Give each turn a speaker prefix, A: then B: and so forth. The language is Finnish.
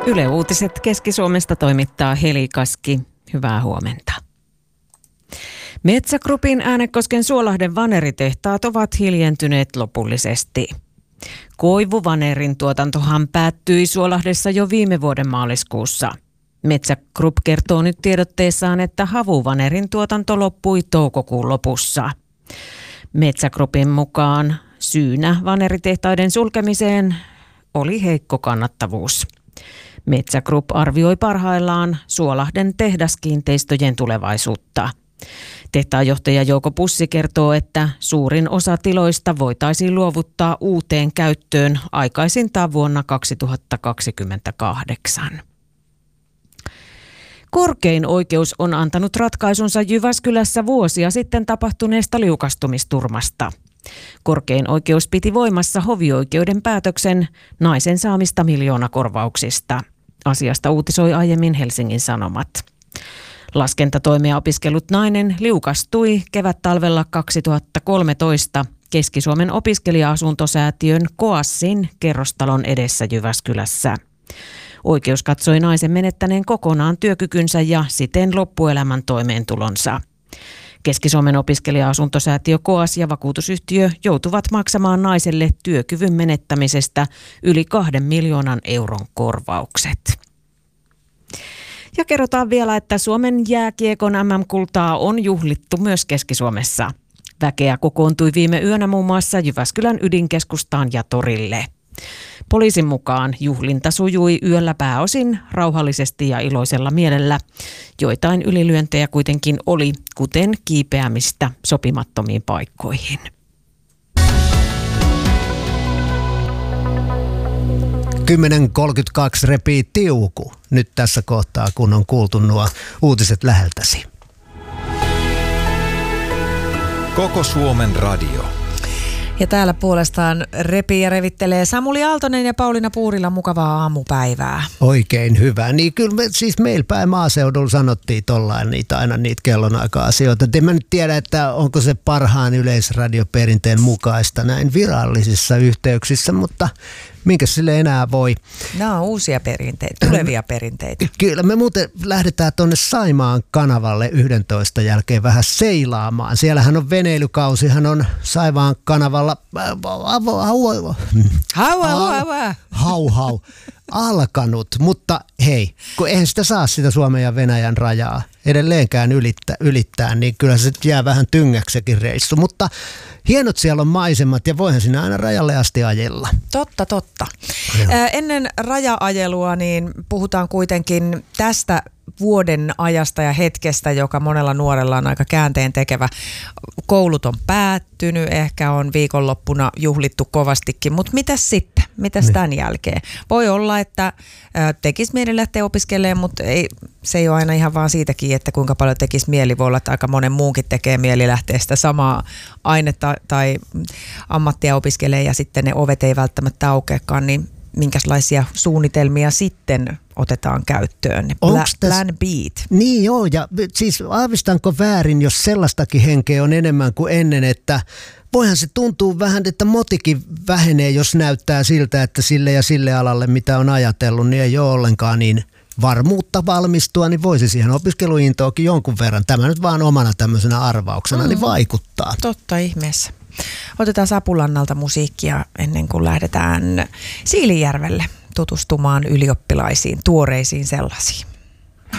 A: Yle Uutiset Keski-Suomesta toimittaa Heli Kaski. Hyvää huomenta. Metsä Groupin Äänekosken Suolahden vaneritehtaat ovat hiljentyneet lopullisesti. Koivuvanerin tuotantohan päättyi Suolahdessa jo viime vuoden maaliskuussa. Metsä Group kertoo nyt tiedotteessaan, että havuvanerin tuotanto loppui toukokuun lopussa. Metsä Groupin mukaan syynä vaneritehtaiden sulkemiseen oli heikko kannattavuus. Metsä Group arvioi parhaillaan Suolahden tehdaskiinteistöjen tulevaisuutta. Tehtaanjohtaja Jouko Pussi kertoo, että suurin osa tiloista voitaisiin luovuttaa uuteen käyttöön aikaisintaan vuonna 2028. Korkein oikeus on antanut ratkaisunsa Jyväskylässä vuosia sitten tapahtuneesta liukastumisturmasta. Korkein oikeus piti voimassa hovioikeuden päätöksen naisen saamista miljoonakorvauksista. Asiasta uutisoi aiemmin Helsingin Sanomat. Laskentatoimea opiskellut nainen liukastui kevättalvella 2013 Keski-Suomen opiskelija-asuntosäätiön KOASin kerrostalon edessä Jyväskylässä. Oikeus katsoi naisen menettäneen kokonaan työkykynsä ja siten loppuelämän toimeentulonsa. Keski-Suomen opiskelija-asuntosäätiö KOAS ja vakuutusyhtiö joutuvat maksamaan naiselle työkyvyn menettämisestä yli 2 miljoonan euron korvaukset. Ja kerrotaan vielä, että Suomen jääkiekon MM-kultaa on juhlittu myös Keski-Suomessa. Väkeä kokoontui viime yönä muun muassa Jyväskylän ydinkeskustaan ja torille. Poliisin mukaan juhlinta sujui yöllä pääosin rauhallisesti ja iloisella mielellä. Joitain ylilyöntejä kuitenkin oli, kuten kiipeämistä sopimattomiin paikkoihin.
B: Kymmenen 32 repii tiuku nyt tässä kohtaa, kun on kuultu nuo uutiset läheltäsi.
C: Koko Suomen radio.
D: Ja täällä puolestaan repii ja revittelee Samuli Aaltonen ja Pauliina Puurila. Mukavaa aamupäivää.
B: Oikein hyvä. Niin kyllä meillä päin maaseudulla sanottiin tollain aina niitä kellonaika-asioita. En mä nyt tiedä, että onko se parhaan yleisradioperinteen mukaista näin virallisissa yhteyksissä, mutta minkä sille enää voi.
D: Nämä on uusia perinteitä, tulevia perinteitä.
B: Kyllä, me muuten lähdetään tuonne Saimaan kanavalle 11 jälkeen vähän seilaamaan. Siellähän on veneilykausihan on Saimaan kanavalla alkanut, mutta hei, kun eihän sitä saa sitä Suomen ja Venäjän rajaa edelleenkään ylittää, niin kyllä se jää vähän tyngäksekin reissu, mutta hienot siellä on maisemat ja voihan sinä aina rajalle asti ajella.
D: Totta. Ennen raja-ajelua niin puhutaan kuitenkin tästä vuoden ajasta ja hetkestä, joka monella nuorella on aika käänteen tekevä. Koulut on päättynyt, ehkä on viikonloppuna juhlittu kovastikin, mutta mitäs sitten? Mitäs tämän jälkeen? Voi olla, että tekisi mieli lähteä opiskelemaan, mutta se ei ole aina ihan vaan siitäkin, että kuinka paljon tekisi mieli. Voi olla, että aika monen muunkin tekee mieli lähteä sitä samaa ainetta tai ammattia opiskelemaan ja sitten ne ovet ei välttämättä aukeakaan, niin minkälaisia suunnitelmia sitten otetaan käyttöön? Plan B.
B: Niin joo, ja siis aavistanko väärin, jos sellaistakin henkeä on enemmän kuin ennen, että voihan se tuntuu vähän, että motikin vähenee, jos näyttää siltä, että sille ja sille alalle, mitä on ajatellut, niin ei ole ollenkaan niin varmuutta valmistua, niin voisi siihen opiskeluintoakin jonkun verran. Tämä nyt vaan omana tämmöisenä arvauksena niin vaikuttaa.
D: Totta ihmeessä. Otetaan Sapulannalta musiikkia ennen kuin lähdetään Siilinjärvelle tutustumaan ylioppilaisiin, tuoreisiin sellaisiin.